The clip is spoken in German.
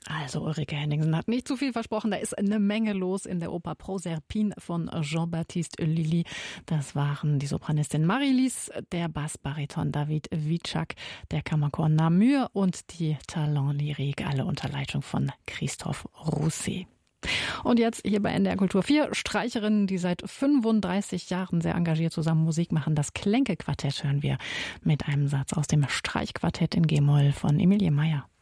Also Ulrike Henningsen hat nicht zu viel versprochen. Da ist eine Menge los in der Oper Proserpine von Jean-Baptiste Lully. Das waren die Sopranistin Marie-Lise, der Bassbariton David Witschak, der Kammerchor Namur und die Talentlyrik, alle unter Leitung von Christophe Rousset. Und jetzt hier bei NDR Kultur 4 Streicherinnen, die seit 35 Jahren sehr engagiert zusammen Musik machen. Das Klenke-Quartett hören wir mit einem Satz aus dem Streichquartett in G-Moll von Emilie Meyer.